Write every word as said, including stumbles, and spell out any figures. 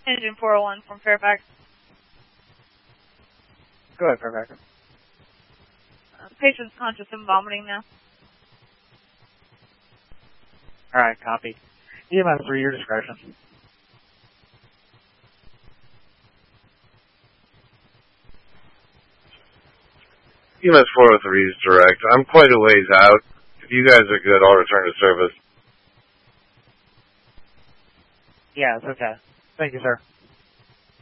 Engine four oh one from Fairfax. Go ahead, Fairfax. Uh, patient's conscious and vomiting now. Alright, copy. E M S three, your discretion. E M S four oh three is direct. I'm quite a ways out. If you guys are good, I'll return to service. Yeah, it's okay. Thank you, sir.